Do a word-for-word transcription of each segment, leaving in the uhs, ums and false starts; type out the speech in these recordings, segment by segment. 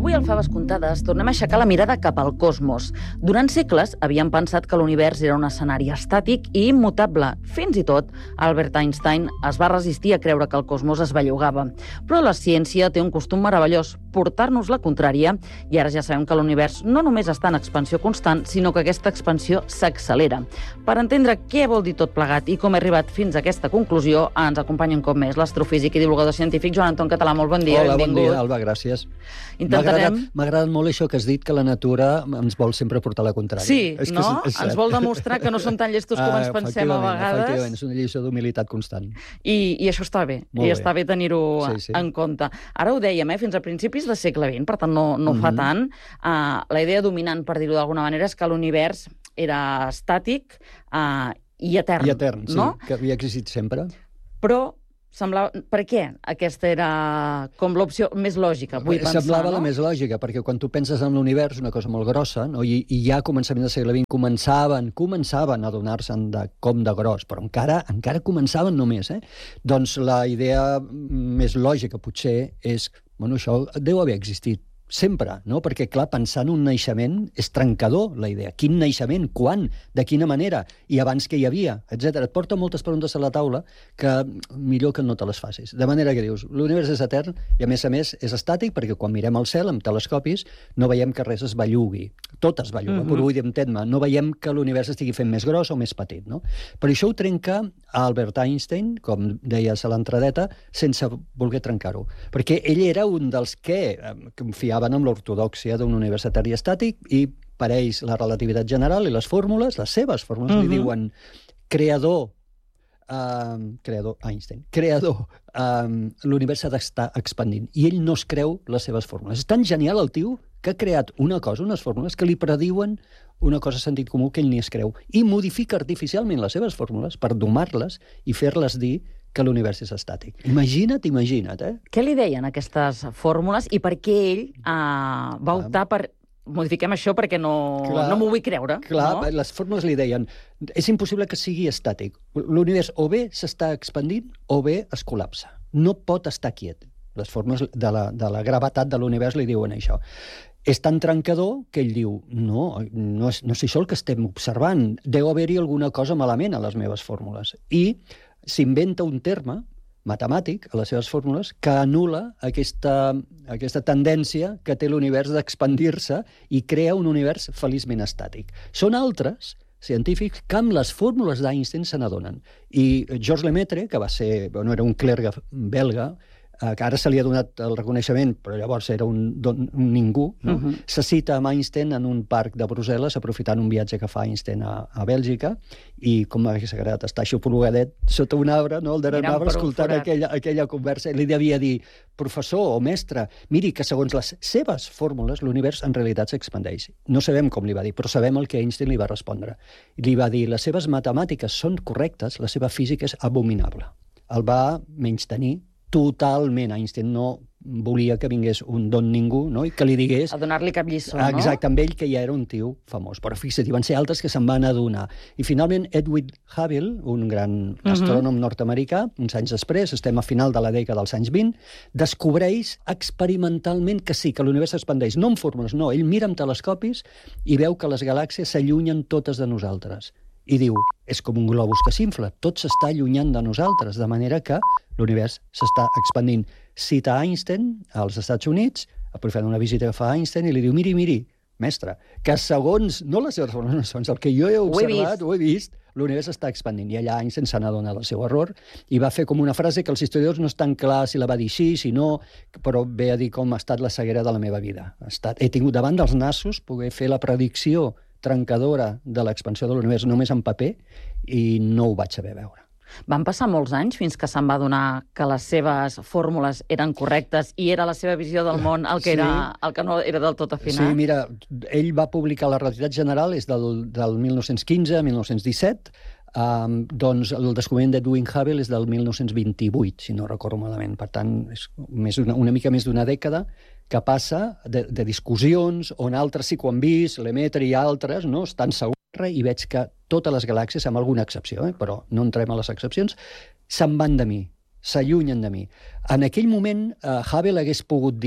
Avui al Faves Contades tornem a aixecar la mirada cap al cosmos. Durant segles havíem pensat que l'univers era un escenari estàtic i immutable. Fins i tot, Albert Einstein es va resistir a creure que el cosmos es bellugava. Però la ciència té un costum meravellós, portar-nos la contrària, i ara ja sabem que l'univers no només està en expansió constant, sinó que aquesta expansió s'accelera. Per entendre què vol dir tot plegat i com he arribat fins a aquesta conclusió, ens acompanya un cop més l'astrofísic i divulgador científic Joan Anton Català. Molt bon dia. Hola, benvingut. bon dia, Alba, gràcies. Intentarem... M'ha agradat molt això que has dit, que la natura ens vol sempre portar la contrària. Sí, és que no? És, és ens vol demostrar que no som tan llestos com ens pensem a vegades. Efectivament, és una lliçó d'humilitat constant. I, i això està bé, molt i bé. està bé tenir-ho sí, sí. en compte. Ara ho dèiem, eh, fins a principis del segle vint, per tant no, no Mm-hmm. fa tant. Uh, la idea dominant, per dir-ho d'alguna manera, és que l'univers era estàtic uh, i etern. I etern, sí, no? que havia existit sempre. Però semblava... Per què aquesta era com l'opció més lògica, vull pensar, Semblava no? la més lògica, perquè quan tu penses en l'univers, una cosa molt grossa, no? I, i ja a començament del segle vint començaven, començaven a donar-se'n de com de gros, però encara encara començaven només, eh? Doncs la idea més lògica, potser, és, bueno, això deu haver existit sempre, no? Perquè, clar, pensar en un naixement és trencador, la idea. Quin naixement? Quan? De quina manera? I abans que hi havia? Etcètera. Et porta moltes preguntes a la taula que millor que no te les facis. De manera que dius, l'univers és etern i, a més a més, és estàtic perquè quan mirem al cel amb telescopis no veiem que res es bellugui. Tot es belluga, mm-hmm. però vull dir, entén-me, no veiem que l'univers estigui fent més gros o més petit, no? Per això ho trenca Albert Einstein, com deies a l'entradeta, sense voler trencar-ho. Perquè ell era un dels que confiaven amb l'ortodòxia d'un univers etern i estàtic, i per ells la relativitat general i les fórmules, les seves fórmules, uh-huh. li diuen creador, uh, creador Einstein, creador, um, l'univers s'ha d'estar expandint, i ell no es creu les seves fórmules. És tan genial el tio que ha creat una cosa, unes fórmules, que li prediuen una cosa sentit comú que ell ni es creu, i modifica artificialment les seves fórmules per domar-les i fer-les dir que l'univers és estàtic. Imagina't, imagina't, eh? Què li deien aquestes fórmules i per què ell uh, va optar per... Modifiquem això perquè no, clar, no m'ho vull creure. Clar, no? Les fórmules li deien és impossible que sigui estàtic. L'univers o bé s'està expandint o bé es col·lapsa. No pot estar quiet. Les fórmules de la, de la gravetat de l'univers li diuen això. És tan trencador que ell diu no, no és, no és això el que estem observant. Deu haver-hi alguna cosa malament a les meves fórmules. I s'inventa un terme matemàtic a les seves fórmules que anul·la aquesta, aquesta tendència que té l'univers d'expandir-se i crea un univers feliçment estàtic. Són altres científics que amb les fórmules d'Einstein se n'adonen. I Georges Lemaitre, que va ser, bueno, era un clergue belga, que ara se li ha donat el reconeixement, però llavors era un, don, un ningú, no? Uh-huh. Se cita amb Einstein en un parc de Brussel·les, aprofitant un viatge que fa Einstein a, a Bèlgica, i com m'hagués agradat estar xopolugadet sota un arbre, no? Al darrere d'un arbre, escoltant aquella, aquella conversa, i li devia dir, professor o mestre, miri que segons les seves fórmules l'univers en realitat s'expandeix. No sabem com li va dir, però sabem el que Einstein li va respondre. Li va dir, les seves matemàtiques són correctes, la seva física és abominable. El va menystenir totalment. Einstein no volia que vingués un don ningú, no? I que li digués... A donar-li cap lliçó, no? Exacte, amb ell, que ja era un tio famós. Però fixa't, hi van ser altres que se'n van adonar. I finalment Edwin Hubble, un gran uh-huh. astrònom nord-americà, uns anys després, estem a final de la dècada dels anys vint, descobreix experimentalment que sí, que l'univers s'expandeix. No amb fórmules, no. Ell mira amb telescopis i veu que les galàxies s'allunyen totes de nosaltres. I diu, és com un globus que s'infla, tot s'està allunyant de nosaltres, de manera que l'univers s'està expandint. Cita Einstein als Estats Units, aprofitant una visita que fa Einstein, i li diu, miri, miri, mestre, que segons, no les seves formes, segons el que jo he observat, ho he vist, l'univers està expandint. I allà Einstein se n'adona del seu error i va fer com una frase que els historiadors no estan clar si la va dir així, si no, però ve a dir com ha estat la ceguera de la meva vida. Ha estat, he tingut davant dels nassos poder fer la predicció trencadora de l'expansió de l'univers només en paper i no ho vaig saber veure. Van passar molts anys fins que se'n va adonar que les seves fórmules eren correctes i era la seva visió del món el que, sí. era, el que no era del tot afinat? Sí, mira, ell va publicar la relativitat general és del, del mil nou-cents quinze a mil nou-cents disset, Um, doncs el descobriment d'Edwin Hubble és del mil nou-cents vint-i-vuit, si no recordo malament. Per tant, és més una, una mica més d'una dècada que passa de, de discussions on altres sí que ho han vist, Lemaitre i altres, no? Estan segurs, i veig que totes les galàxies, amb alguna excepció, eh? Però no entrem a les excepcions, se'n van de mi, s'allunyen de mi. En aquell moment, eh, Hubble hagués pogut dir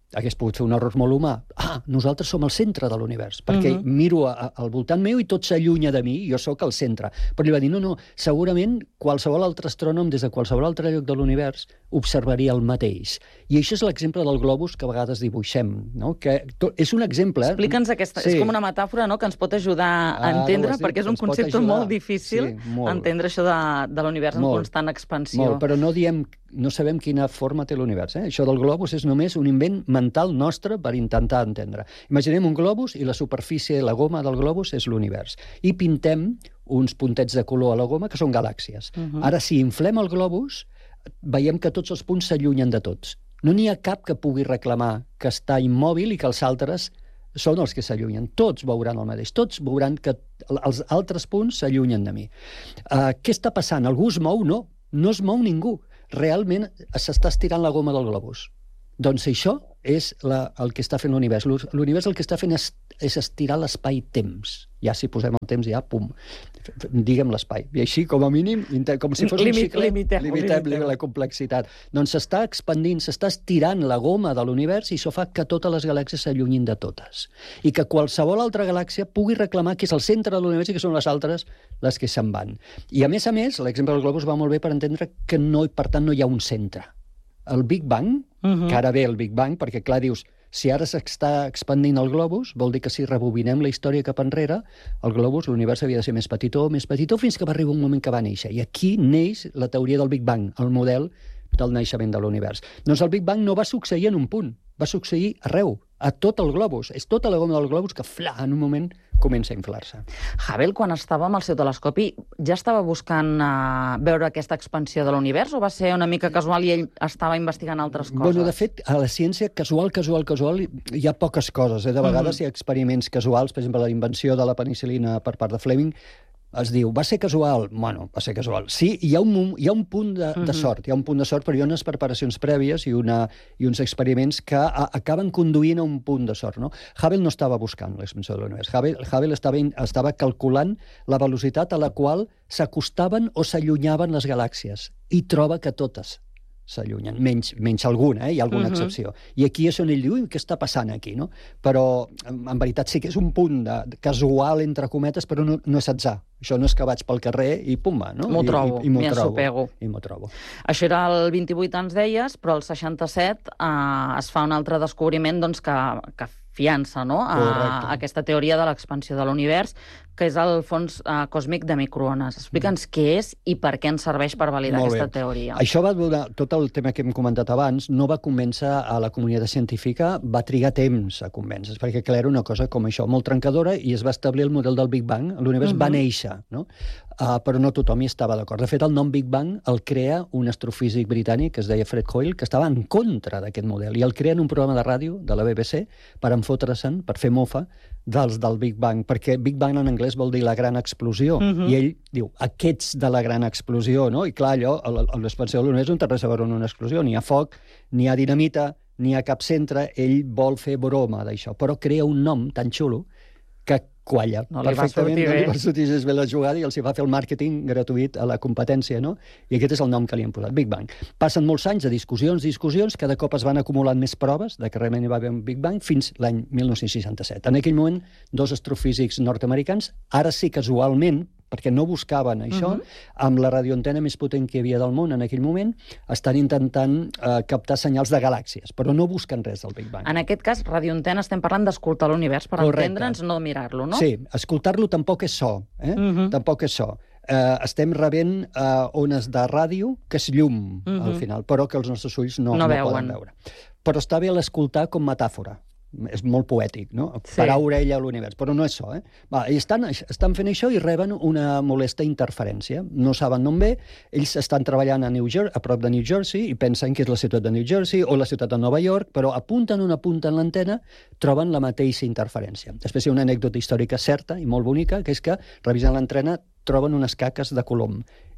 hagués pogut fer un error molt humà. Ah, nosaltres som el centre de l'univers, perquè uh-huh. miro a, a, al voltant meu i tot s'allunya de mi, jo sóc el centre. Però li va dir, no, no, segurament qualsevol altre astrònom des de qualsevol altre lloc de l'univers observaria el mateix. I això és l'exemple del globus que a vegades dibuixem, no? Que to, és un exemple... Eh? Explica'ns aquesta, sí. És com una metàfora, no?, que ens pot ajudar a entendre, ah, perquè és un concepte molt difícil, sí, molt. Entendre això de, de l'univers en constant expansió. Molt, però no diem, no sabem quina forma té l'univers. Eh? Això del globus és només un invent mental nostre per intentar entendre. Imaginem un globus i la superfície, la goma del globus és l'univers. I pintem uns puntets de color a la goma que són galàxies. Uh-huh. Ara, si inflem el globus, veiem que tots els punts s'allunyen de tots. No n'hi ha cap que pugui reclamar que està immòbil i que els altres són els que s'allunyen. Tots veuran el mateix. Tots veuran que els altres punts s'allunyen de mi. Uh, què està passant? Algú es mou? No. No es mou ningú. Realment s'està estirant la goma del globus. Doncs això és la, el que està fent l'univers. L'univers el que està fent és, és estirar l'espai-temps. Ja si posem el temps, ja, pum, diguem l'espai. I així, com a mínim, com si fos Limit, un xiclet, limitem, limitem, limitem la complexitat. Doncs s'està expandint, s'està estirant la goma de l'univers i això fa que totes les galàxies s'allunyin de totes. I que qualsevol altra galàxia pugui reclamar que és el centre de l'univers i que són les altres les que se'n van. I a més a més, l'exemple del globus va molt bé per entendre que no, per tant no hi ha un centre. El Big Bang, uh-huh. que ara ve el Big Bang, perquè clar, dius, si ara s'està expandint el globus, vol dir que si rebobinem la història cap enrere, el globus, l'univers havia de ser més petitó, més petitó, fins que va arribar un moment que va néixer. I aquí neix la teoria del Big Bang, el model del naixement de l'univers. Doncs el Big Bang no va succeir en un punt, va succeir arreu, a tot el globus. És tota la goma del globus que, fla, en un moment comença a inflar-se. Hubble, quan estava amb el seu telescopi, ja estava buscant uh, veure aquesta expansió de l'univers o va ser una mica casual i ell estava investigant altres coses? Bueno, de fet, a la ciència, casual, casual, casual, hi ha poques coses. Eh? De vegades mm-hmm. hi ha experiments casuals, per exemple, la invenció de la penicil·lina per part de Fleming, es diu, va ser casual? Bueno, va ser casual. Sí, hi ha un, hi ha un punt de, de sort, hi ha un punt de sort, però hi ha unes preparacions prèvies i, una, i uns experiments que a, acaben conduint a un punt de sort. No? Hubble no estava buscant l'expansió de l'univers. Hubble, Hubble estava, estava calculant la velocitat a la qual s'acostaven o s'allunyaven les galàxies i troba que totes s'allunyen, menys, menys alguna, eh? Hi ha alguna uh-huh. excepció. I aquí és on ell diu, què està passant aquí, no? Però, en veritat, sí que és un punt de, de casual, entre cometes, però no, no és atzar. Això no és que vaig pel carrer i pum-va, no? M'ho trobo, I, i, i m'hi ensopego. I m'ho trobo. Això era el vint-i-vuit, ens deies, però el seixanta-set eh, es fa un altre descobriment doncs, que, que fiança, no?, a, a aquesta teoria de l'expansió de l'univers, que és el fons uh, còsmic de microones. Explica'ns mm. què és i per què ens serveix per validar aquesta teoria. Això va donar, tot el tema que hem comentat abans, no va convèncer a la comunitat científica, va trigar temps a convèncer, perquè clar, era una cosa com això, molt trencadora, i es va establir el model del Big Bang. L'univers mm-hmm. va néixer, no? Uh, però no tothom hi estava d'acord. De fet, el nom Big Bang el crea un astrofísic britànic que es deia Fred Hoyle, que estava en contra d'aquest model, i el crea en un programa de ràdio de la B B C per enfotre-se'n, per fer mofa, dels del Big Bang, perquè Big Bang en anglès vol dir la gran explosió, uh-huh. i ell diu, aquests de la gran explosió, no? I clar, allò, l'expansió de l'univers no té res a veure amb una explosió, ni hi ha foc, ni hi ha dinamita, ni hi ha cap centre, ell vol fer broma d'això, però crea un nom tan xulo que qualla. No li va sortir bé. No li va sortir gens bé la jugada i els hi va fer el màrqueting gratuït a la competència, no? I aquest és el nom que li han posat, Big Bang. Passen molts anys de discussions, discussions, cada cop es van acumulant més proves de que realment hi va haver un Big Bang fins l'any mil nou-cents seixanta-set. En aquell moment, dos astrofísics nord-americans, ara sí casualment, perquè no buscaven això, uh-huh. amb la radioantena més potent que hi havia del món en aquell moment, estan intentant eh, captar senyals de galàxies, però no busquen res del Big Bang. En aquest cas, radioantena estem parlant d'escoltar l'univers per entendre'ns, no mirar-lo, no? Sí, escoltar-lo tampoc és so, eh? Uh-huh. Tampoc és so. Eh, estem rebent eh, ones de ràdio, que és llum, uh-huh. al final, però que els nostres ulls no, no, no poden veure. Però està bé l'escoltar com metàfora. És molt poètic, no? Sí. Parar orella a l'univers, però no és això, eh? Va, estan, estan fent això i reben una molesta interferència. No saben d'on ve, ells estan treballant a, New Jersey, a prop de New Jersey i pensen que és la ciutat de New Jersey o la ciutat de Nova York, però apunten una punta en l'antena, troben la mateixa interferència. Després hi ha una anècdota històrica certa i molt bonica, que és que, revisant l'antena, troben unes caques de colom.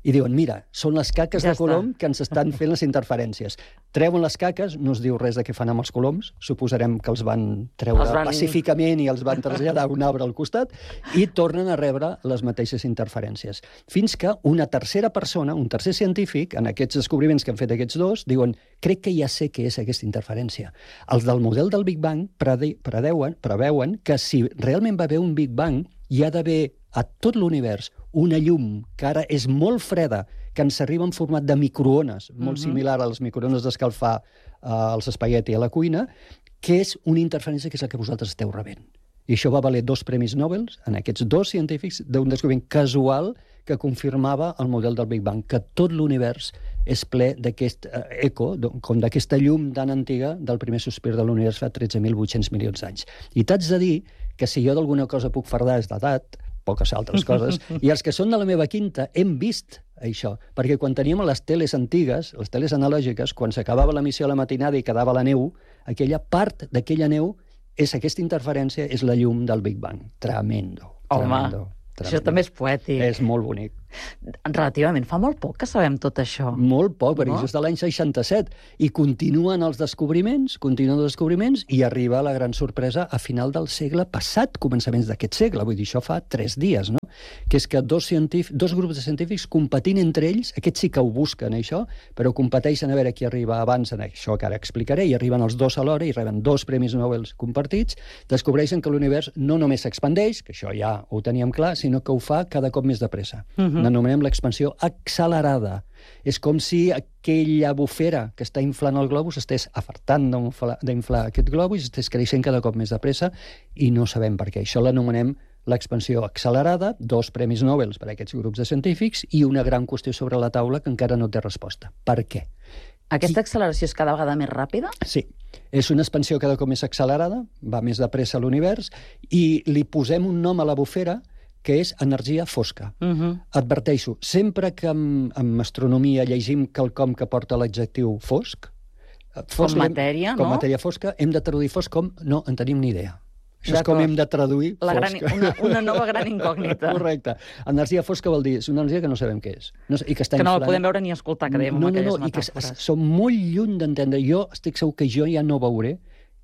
i diuen, mira, són les caques Ja de colom està. que ens estan fent les interferències. Treuen les caques, no es diu res de què fan amb els coloms, suposarem que els van treure Els van- pacíficament i els van traslladar a un arbre al costat, i tornen a rebre les mateixes interferències. Fins que una tercera persona, un tercer científic, en aquests descobriments que han fet aquests dos, diuen, crec que ja sé què és aquesta interferència. Els del model del Big Bang prede predeuen, preveuen que si realment va haver un Big Bang, hi ha d'haver a tot l'univers una llum que ara és molt freda, que ens arriba en format de microones, molt Mhm. similar a les microones d'escalfar eh, els espagueti a la cuina, que és una interferència que és la que vosaltres esteu rebent. I això va valer dos premis Nobel en aquests dos científics d'un descobriment casual que confirmava el model del Big Bang, que tot l'univers és ple d'aquest eh, eco, com d'aquesta llum tan antiga del primer sospir de l'univers fa tretze mil vuit-cents milions d'anys. I t'haig de dir que si jo d'alguna cosa puc fardar és d'edat, poques altres coses, i els que són de la meva quinta hem vist això, perquè quan teníem les teles antigues, les teles analògiques, quan s'acabava l'emissió a la matinada i quedava la neu, aquella part d'aquella neu és aquesta interferència, és la llum del Big Bang. Tremendo. Home, tremendo, això tremendo. també és poètic. És molt bonic. Relativament, fa molt poc que sabem tot això. Molt poc, perquè No? això és de l'any seixanta-set. I continuen els descobriments, continuen els descobriments, i arriba la gran sorpresa a final del segle passat, començaments d'aquest segle. Vull dir, això fa tres dies, no? Que és que dos, científics, dos grups de científics competint entre ells, aquests sí que ho busquen, això, però competeixen a veure qui arriba abans en això que ara explicaré, i arriben els dos alhora i reben dos premis Nobel compartits, descobreixen que l'univers no només s'expandeix, que això ja ho teníem clar, sinó que ho fa cada cop més de pressa. Mhm. N'anomenem l'expansió accelerada. És com si aquella bufera que està inflant el globus estés afartant d'inflar, d'inflar aquest globus i estés creixent cada cop més de pressa i no sabem per què. Això l'anomenem l'expansió accelerada, dos premis Nobel per a aquests grups de científics i una gran qüestió sobre la taula que encara no té resposta. Per què? Aquesta acceleració és cada vegada més ràpida? Sí, és una expansió cada cop més accelerada, va més de pressa a l'univers, i li posem un nom a la bufera que és energia fosca. Uh -huh. Adverteixo, sempre que en, en astronomia llegim quelcom que porta l'adjectiu fosc, fosc Com hem- matèria, com no? matèria fosca, hem de traduir fosc com no en tenim ni idea. Això és com D'acord. hem de traduir La gran, fosc. una, una nova gran incògnita. Correcte. Energia fosca vol dir, és una energia que no sabem què és. No, sé- i que està Que no la inflant- podem veure ni escoltar, que dèiem amb no, no, aquelles no, i que metàfores. som molt lluny d'entendre. Jo estic segur que jo ja no veuré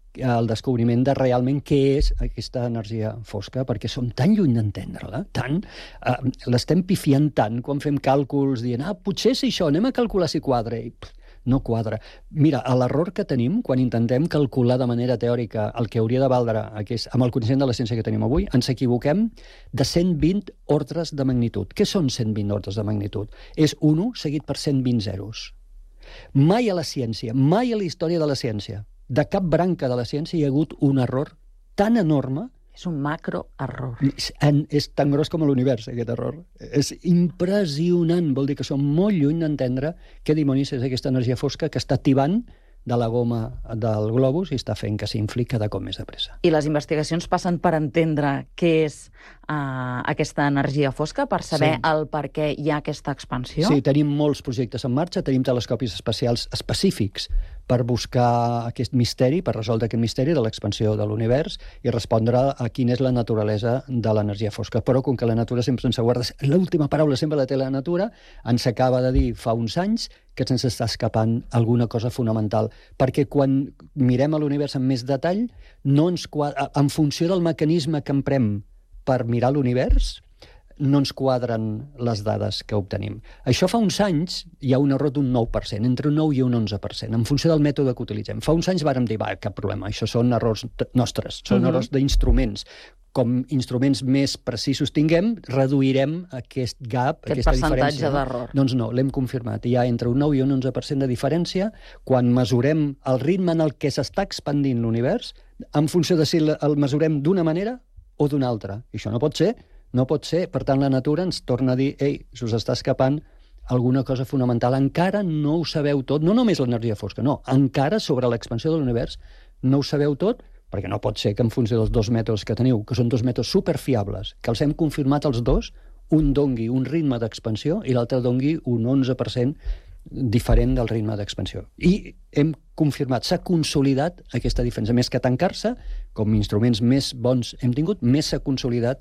el descobriment de realment què és aquesta energia fosca, perquè som tan lluny d'entendre-la, tant, eh, l'estem pifiant tant quan fem càlculs dient, ah, potser és això, anem a calcular si quadra, i pff, no quadra. Mira, l'error que tenim quan intentem calcular de manera teòrica el que hauria de valdre aquest, amb el coneixement de la ciència que tenim avui, ens equivoquem de cent vint ordres de magnitud. Què són cent vint ordres de magnitud? És un seguit per cent vint zeros. Mai a la ciència, mai a la història de la ciència, de cap branca de la ciència hi ha hagut un error tan enorme. És un macroerror. És, en, és tan gros com l'univers, aquest error. És impressionant, vol dir que som molt lluny d'entendre què dimonis és aquesta energia fosca que està tibant de la goma del globus i està fent que s'infli cada cop més de pressa. I les investigacions passen per entendre què és uh, aquesta energia fosca, per saber Sí. el per què hi ha aquesta expansió? Sí, tenim molts projectes en marxa, tenim telescopis espacials específics per buscar aquest misteri, per resoldre aquest misteri de l'expansió de l'univers i respondre a quina és la naturalesa de l'energia fosca. Però com que la natura sempre ens aguarda, l'última paraula sempre la té la natura, ens acaba de dir fa uns anys que se'ns està escapant alguna cosa fonamental, perquè quan mirem a l'univers amb més detall, no ens quadra, en funció del mecanisme que emprem per mirar l'univers, no ens quadren les dades que obtenim. Això fa uns anys hi ha un error d'un nou per cent, entre un nou i un onze per cent, en funció del mètode que utilitzem. Fa uns anys vàrem dir, va, cap problema, això són errors nostres, són Mhm. errors d'instruments. Com instruments més precisos tinguem, reduirem aquest gap, Aquest aquesta percentatge diferència. d'error. Doncs no, l'hem confirmat. Hi ha entre un nou i un onze per cent de diferència quan mesurem el ritme en el què s'està expandint l'univers en funció de si el mesurem d'una manera o d'una altra. I això no pot ser. No pot ser. Per tant, la natura ens torna a dir, ei, s'us està escapant alguna cosa fonamental. Encara no ho sabeu tot, no només l'energia fosca, no, encara sobre l'expansió de l'univers no ho sabeu tot, perquè no pot ser que en funció dels dos mètodes que teniu, que són dos mètodes superfiables, que els hem confirmat els dos, un dongui un ritme d'expansió i l'altre dongui un onze per cent diferent del ritme d'expansió. I hem confirmat, s'ha consolidat aquesta diferència. Més que tancar-se, com instruments més bons hem tingut, més s'ha consolidat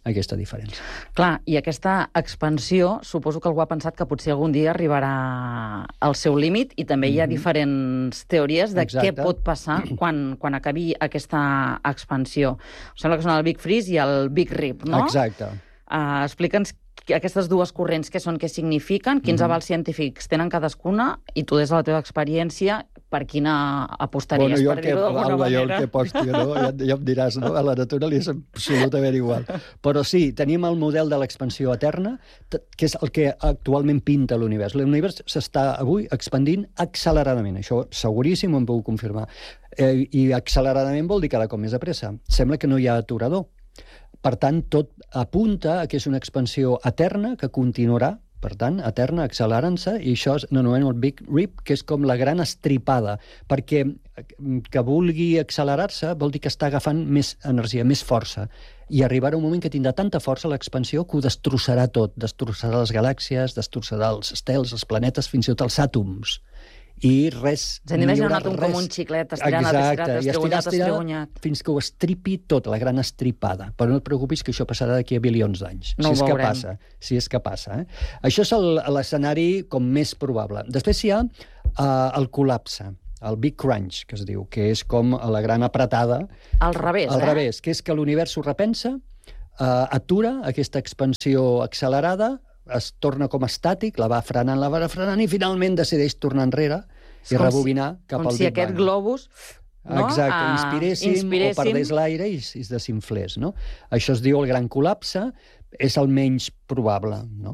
aquesta diferència. Clar, i aquesta expansió, suposo que algú ha pensat que potser algun dia arribarà al seu límit, i també hi ha mm-hmm. diferents teories de Exacte. Què pot passar quan, quan acabi aquesta expansió. Em sembla que són el Big Freeze i el Big Rip, no? Exacte. Uh, Explica'ns aquestes dues corrents què són, què signifiquen, quins mm-hmm. avals científics tenen cadascuna, i tu, des de la teva experiència, per quina apostaries, bueno, per dir-ho d'alguna manera? Jo el que aposto, no? Ja, ja em diràs, no? A la natura li és absolutament igual. Però sí, tenim el model de l'expansió eterna, que és el que actualment pinta l'univers. L'univers s'està avui expandint acceleradament, això seguríssim ho em puc confirmar. Eh, I acceleradament vol dir cada cop més de pressa. Sembla que no hi ha aturador. Per tant, tot apunta a que és una expansió eterna que continuarà, per tant, eterna, accelerant-se, i això n'anomena el Big Rip, que és com la gran estripada, perquè que vulgui accelerar-se vol dir que està agafant més energia, més força, i arribarà un moment que tindrà tanta força l'expansió que ho destrossarà tot, destrossarà les galàxies, destrossarà els estels, els planetes, fins i tot els àtoms. I res... Ens hem d'imaginar un àtom com un xiclet, estirat, estirat, estribunyat, estribunyat. Fins que ho estripi tot, la gran estripada. Però no et preocupis que això passarà d'aquí a bilions d'anys. No si és ho que veurem. passa. Si és que passa. Eh? Això és l'escenari com més probable. Després hi ha uh, el col·lapse, el Big Crunch, que es diu, que és com la gran apretada. Al revés, Al eh? revés, que és que l'univers s'ho repensa, uh, atura aquesta expansió accelerada, es torna com estàtic, la va frenant, la va frenant, i finalment decideix tornar enrere i rebobinar si, cap al Big Bang. Com si aquest globus... No? Exacte, Ah, inspiréssim, inspiréssim o perdés l'aire i, i es desinflés. No? Això es diu el gran col·lapse, és el menys probable. No?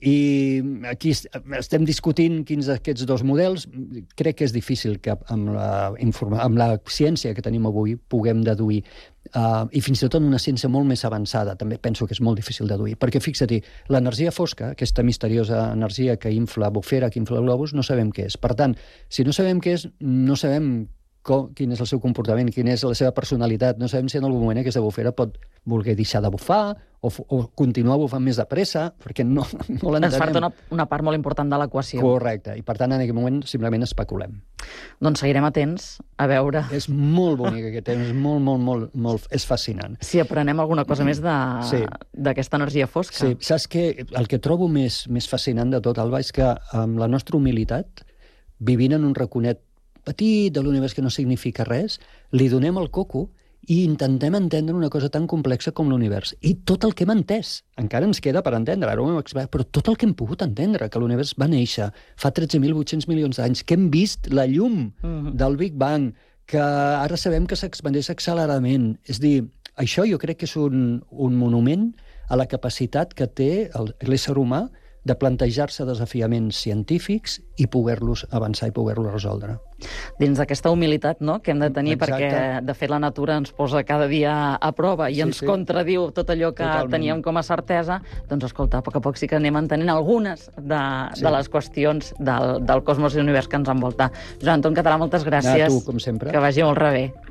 I aquí estem discutint quins d'aquests dos models. Crec que és difícil que amb la, informa amb la ciència que tenim avui puguem deduir, uh, i fins i tot en una ciència molt més avançada també penso que és molt difícil deduir, perquè fixa-t'hi, l'energia fosca, aquesta misteriosa energia que infla bufera, que infla globus, no sabem què és. Per tant, si no sabem què és, no sabem Com, quin és el seu comportament, quina és la seva personalitat. No sabem si en algun moment aquesta bufera pot voler deixar de bufar o, o continuar bufant més de pressa, perquè no, no l'entenem. Ens falta una, una part molt important de l'equació. Correcte, i per tant en aquest moment simplement especulem. Doncs seguirem atents a veure... És molt bonic aquest tema, és molt, molt, molt, molt... és fascinant. Si aprenem alguna cosa més d'aquesta sí. energia fosca. Sí, saps què? El que trobo més, més fascinant de tot, Alba, és que amb la nostra humilitat, vivint en un raconet petit de l'univers que no significa res, li donem el coco i intentem entendre una cosa tan complexa com l'univers. I tot el que hem entès, encara ens queda per entendre, ara ho hem explicat, però tot el que hem pogut entendre, que l'univers va néixer fa tretze mil vuit-cents milions d'anys, que hem vist la llum mm-hmm. del Big Bang, que ara sabem que s'expandeix acceleradament. És dir, això jo crec que és un, un monument a la capacitat que té l'ésser humà de plantejar-se desafiaments científics i poder-los avançar i poder-los resoldre. Dins d'aquesta humilitat, no?, que hem de tenir, Exacte. Perquè, de fet, la natura ens posa cada dia a prova i sí, ens sí. contradiu tot allò que Totalment. Teníem com a certesa, doncs, escolta, a poc a poc sí que anem entenent algunes de, sí. de les qüestions del, del cosmos i l'univers que ens envolta. Joan Anton Català, moltes gràcies. A tu, com sempre. Que vagi molt rebé.